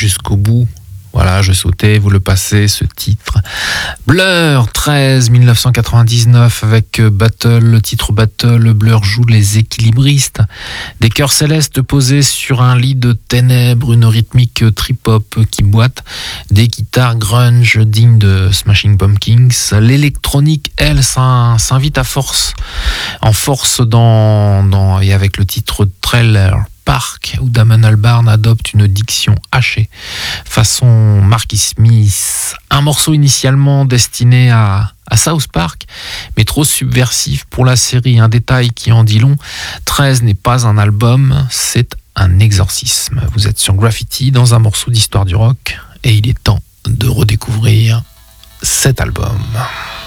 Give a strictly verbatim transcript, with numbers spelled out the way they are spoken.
jusqu'au bout. Voilà, je sautais, vous le passez, ce titre. Blur, treize, dix-neuf cent quatre-vingt-dix-neuf, avec Battle, le titre Battle, Blur joue les équilibristes. Des chœurs célestes posés sur un lit de ténèbres, une rythmique trip-hop qui boite, des guitares grunge dignes de Smashing Pumpkins. L'électronique, elle, s'invite à force, en force dans, dans, et avec le titre Trailer Park, où Damon Albarn adopte une diction hachée, façon Marky Smith. Un morceau initialement destiné à, à South Park, mais trop subversif pour la série. Un détail qui en dit long, treize n'est pas un album, c'est un exorcisme. Vous êtes sur Graffiti, dans un morceau d'histoire du rock, et il est temps de redécouvrir cet album.